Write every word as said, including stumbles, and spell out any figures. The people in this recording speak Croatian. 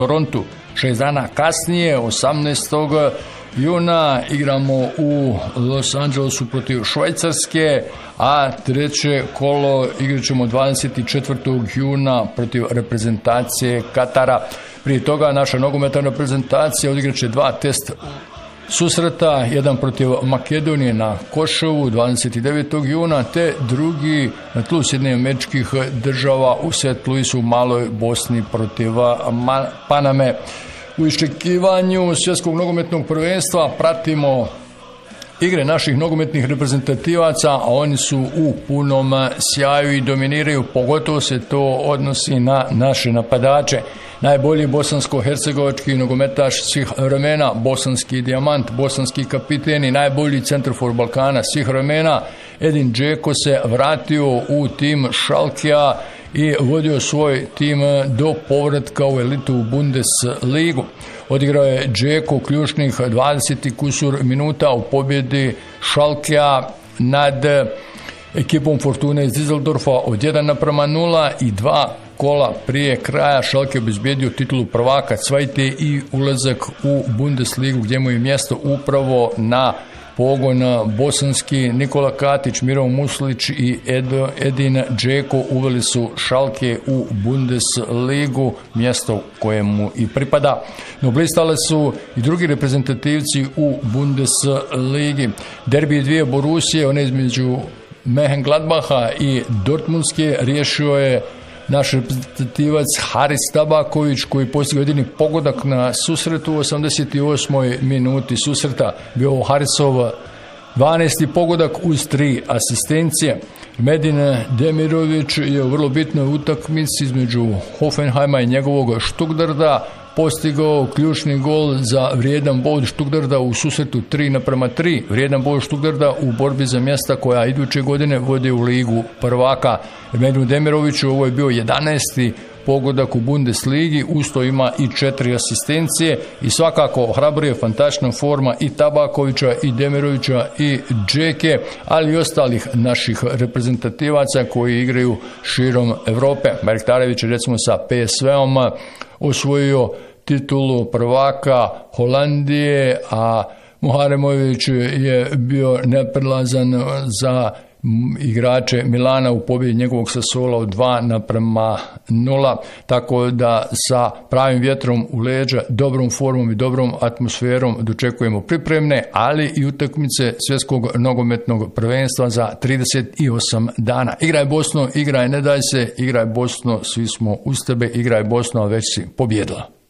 Torontu. Šest dana kasnije, osamnaestog juna, igramo u Los Angelesu protiv Švajcarske, a treće kolo igrat ćemo dvadeset četvrtog juna protiv reprezentacije Katara. Prije toga naša nogometna reprezentacija odigrat će dva test susreta, jedan protiv Makedonije na Košovu dvadeset devetog juna, te drugi na tlu Sjedinjenih Američkih Država u Saint Louisu u Maloj Bosni protiv Paname. U iščekivanju svjetskog nogometnog prvenstva pratimo igre naših nogometnih reprezentativaca, a oni su u punom sjaju i dominiraju, pogotovo se to odnosi na naše napadače. Najbolji bosansko-hercegovački nogometaš svih vremena, bosanski dijamant, bosanski kapiten i najbolji centarfor Balkana svih vremena, Edin Džeko se vratio u tim Schalkea i vodio svoj tim do povratka u elitu u Bundesligu. Odigrao je Džeko ključnih dvadeset kusur minuta u pobjedi Schalkea nad ekipom Fortune iz Düsseldorfa od jedan naprema nula i dva kola prije kraja Schalke obezbijedio titulu prvaka Cvajte i ulazak u Bundesligu, gdje mu je mjesto upravo na pogon bosanski. Nikola Katić, Miro Muslić i Edo, Edin Džeko uveli su Schalke u Bundesligu, mjesto kojemu i pripada. No blistale su i drugi reprezentativci u Bundesligi. Derbi dvije Borusije, one između Mönchengladbacha i Dortmundske, riješio je naš reprezentativac Haris Tabaković, koji postigao jedini pogodak na susretu u osamdeset osmoj minuti susreta. Bio Harisov dvanaesti pogodak uz tri asistencije. Medin Demirović je u vrlo bitnoj utakmici između Hoffenheima i njegovog Stuttgarta postigao ključni gol za vrijedan bod Stuttgarta u susretu tri naprema tri. Vrijedan bod Stuttgarta u borbi za mjesta koja iduće godine vode u ligu prvaka. Medinu Demiroviću ovo je bio jedanaesti pogodak u Bundesligi, usto ima i četiri asistencije i svakako ohrabruje fantastična forma i Tabakovića i Demirovića i Džeke, ali i ostalih naših reprezentativaca koji igraju širom Europe. Mektarević je recimo sa P S V-om osvojio titulu prvaka Holandije, a Muharemović je bio neprelazan za igrače Milana u pobjedi njegovog Sassuola od dva naprema nula, tako da sa pravim vjetrom u leđa, dobrom formom i dobrom atmosferom dočekujemo pripremne, ali i utakmice svjetskog nogometnog prvenstva za trideset osam dana. Igraj Bosno, igraj, ne daj se, igraj Bosno, svi smo uz tebe, igraj Bosno, već si pobjedila.